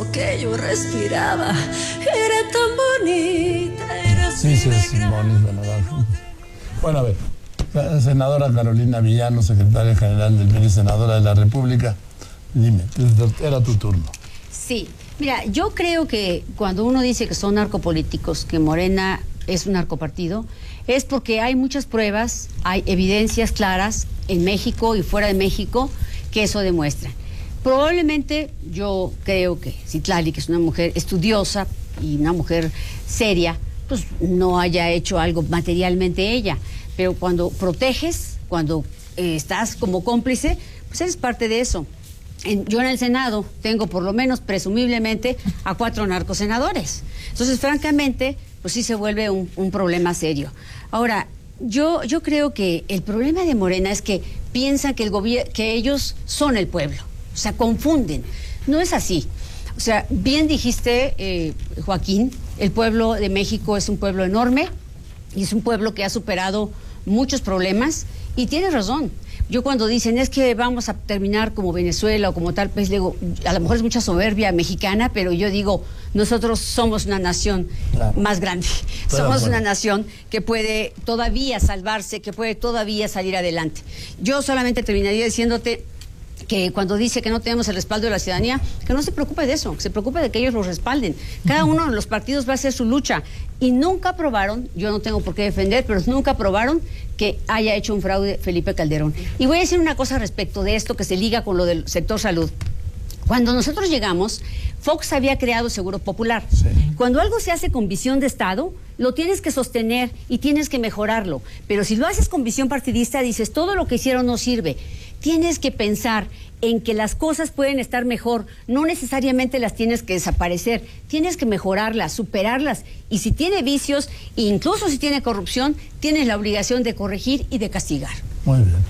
que yo respiraba. Era tan bonita, era Sí, sí, es bonita, ¿verdad? Bueno, a ver, la senadora Carolina Villano, secretaria general del PRI, senadora de la República, dime, era tu turno. Sí, mira, yo creo que cuando uno dice que son narcopolíticos, que Morena es un narcopartido, es porque hay muchas pruebas, hay evidencias claras en México y fuera de México que eso demuestra. Probablemente yo creo que Citlali, que es una mujer estudiosa y una mujer seria, pues no haya hecho algo materialmente ella, pero cuando proteges, cuando estás como cómplice, pues eres parte de eso. Yo en el Senado tengo por lo menos presumiblemente a 4 narcosenadores. Entonces, francamente, pues sí se vuelve un problema serio. Ahora, yo creo que el problema de Morena es que piensan que que ellos son el pueblo. O sea, confunden. No es así. O sea, bien dijiste, Joaquín, el pueblo de México es un pueblo enorme y es un pueblo que ha superado muchos problemas y tienes razón. Yo cuando dicen es que vamos a terminar como Venezuela o como tal, pues digo, a lo mejor es mucha soberbia mexicana, pero yo digo, nosotros somos una nación más grande. Somos una nación que puede todavía salvarse, que puede todavía salir adelante. Yo solamente terminaría diciéndote que cuando dice que no tenemos el respaldo de la ciudadanía, que no se preocupe de eso, que se preocupe de que ellos los respalden. Cada uno de los partidos va a hacer su lucha y nunca aprobaron, yo no tengo por qué defender, pero nunca aprobaron que haya hecho un fraude Felipe Calderón. Y voy a decir una cosa respecto de esto que se liga con lo del sector salud. Cuando nosotros llegamos, Fox había creado Seguro Popular. Sí. Cuando algo se hace con visión de Estado, lo tienes que sostener y tienes que mejorarlo. Pero si lo haces con visión partidista, dices, todo lo que hicieron no sirve. Tienes que pensar en que las cosas pueden estar mejor, no necesariamente las tienes que desaparecer, tienes que mejorarlas, superarlas, y si tiene vicios, incluso si tiene corrupción, tienes la obligación de corregir y de castigar. Muy bien.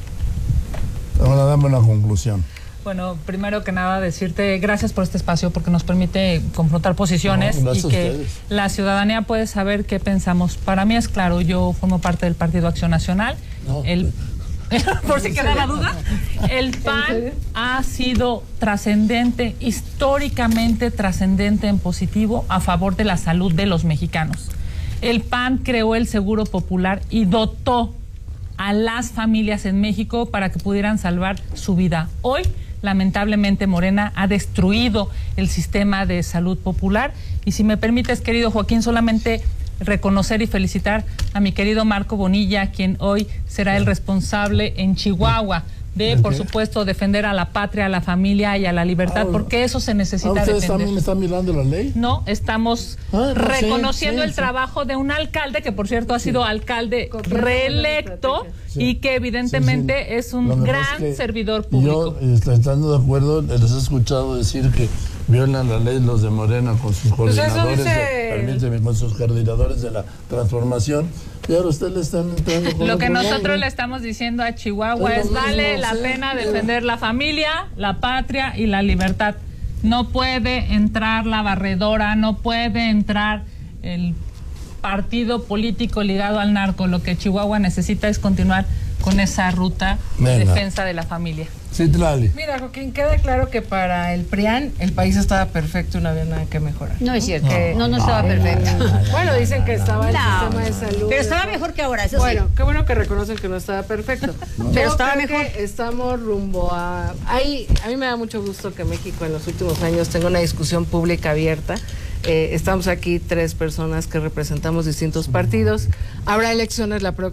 Ahora dame una conclusión. Bueno, primero que nada decirte gracias por este espacio porque nos permite confrontar posiciones y que la ciudadanía puede saber qué pensamos. Para mí es claro, yo formo parte del Partido Acción Nacional. Por si queda la duda, el PAN ha sido trascendente, históricamente trascendente en positivo a favor de la salud de los mexicanos. El PAN creó el Seguro Popular y dotó a las familias en México para que pudieran salvar su vida. Hoy, lamentablemente, Morena ha destruido el sistema de salud popular. Y si me permites, querido Joaquín, solamente reconocer y felicitar a mi querido Marco Bonilla, quien hoy será el responsable en Chihuahua de, por supuesto, defender a la patria, a la familia y a la libertad, porque eso se necesita defender. ¿Ustedes también están mirando la ley? No, estamos reconociendo el trabajo de un alcalde, que por cierto ha sido alcalde reelecto y que evidentemente es un gran servidor público. Yo, estando de acuerdo, les he escuchado decir que violan la ley los de Morena con sus coordinadores, permíteme, con sus coordinadores de la transformación. Y ahora usted le están entrando con lo que nosotros le estamos diciendo a Chihuahua es vale la pena defender la familia, la patria y la libertad. No puede entrar la barredora, no puede entrar el partido político ligado al narco. Lo que Chihuahua necesita es continuar con esa ruta de defensa de la familia. Citlali. Mira, Joaquín, queda claro que para el PRIAN el país estaba perfecto y no había nada que mejorar. No es cierto, no estaba perfecto. Bueno, dicen que estaba el sistema de salud. Pero estaba mejor que ahora, eso bueno, qué bueno que reconocen que no estaba perfecto. Pero estaba mejor. Estamos rumbo a... a mí me da mucho gusto que México en los últimos años tenga una discusión pública abierta. Estamos aquí 3 personas que representamos distintos partidos. Habrá elecciones el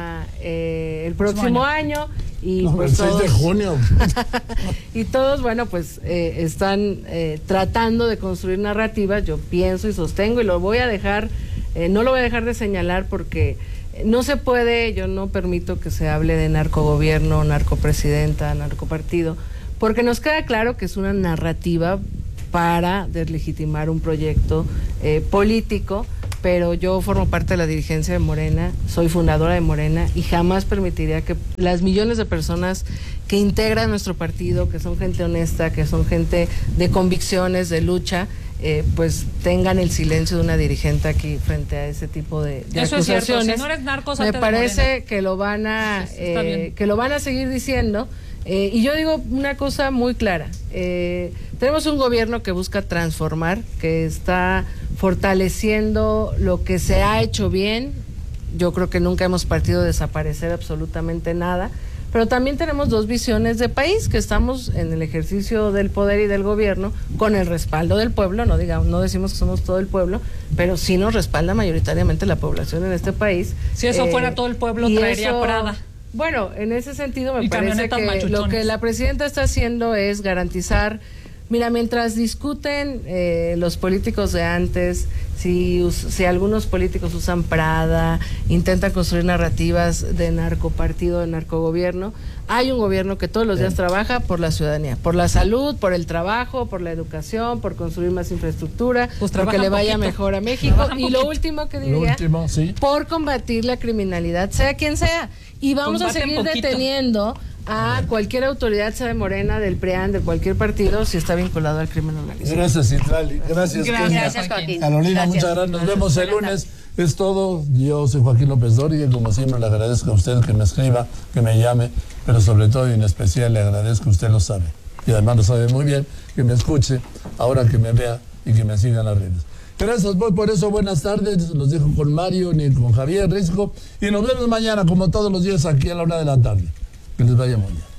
próximo año. Y no, pues el 6 de junio. Y todos, bueno, pues están tratando de construir narrativas. Yo pienso y sostengo y lo voy a dejar, no lo voy a dejar de señalar porque no se puede, yo no permito que se hable de narcogobierno, narcopresidenta, narcopartido, porque nos queda claro que es una narrativa para deslegitimar un proyecto político, pero yo formo parte de la dirigencia de Morena, soy fundadora de Morena y jamás permitiría que las millones de personas que integran nuestro partido, que son gente honesta, que son gente de convicciones, de lucha, pues tengan el silencio de una dirigente aquí frente a ese tipo de eso acusaciones. Es cierto, si no eres narco, me parece que lo van a seguir diciendo. Y yo digo una cosa muy clara, tenemos un gobierno que busca transformar, que está fortaleciendo lo que se ha hecho bien. Yo creo que nunca hemos partido a desaparecer absolutamente nada, pero también tenemos dos visiones de país, que estamos en el ejercicio del poder y del gobierno con el respaldo del pueblo, no decimos que somos todo el pueblo, pero sí nos respalda mayoritariamente la población en este país. Si eso fuera todo el pueblo, traería Prada. Bueno, en ese sentido me parece que lo que la presidenta está haciendo es garantizar. Mira, mientras discuten los políticos de antes, si algunos políticos usan Prada, intentan construir narrativas de narcopartido, de narcogobierno, hay un gobierno que todos los días trabaja por la ciudadanía, por la salud, por el trabajo, por la educación, por construir más infraestructura, pues porque le vaya mejor a México. Y lo último que diría, por combatir la criminalidad, sea quien sea. Y vamos a seguir deteniendo a cualquier autoridad, sea de Morena, del PRIAN, de cualquier partido, si está vinculado al crimen organizado. Gracias, Citlali. Gracias, Joaquín. Carolina, muchas gracias. Nos vemos el lunes. Es todo. Yo soy Joaquín López Dóriga y como siempre le agradezco a usted que me escriba, que me llame, pero sobre todo y en especial le agradezco, usted lo sabe. Y además lo sabe muy bien, que me escuche, ahora que me vea y que me siga en las redes. Gracias, voy por eso. Buenas tardes. Los dejo con Mario ni con Javier Risco. Y nos vemos mañana, como todos los días, aquí a la 1 de la tarde. Que les vaya muy bien.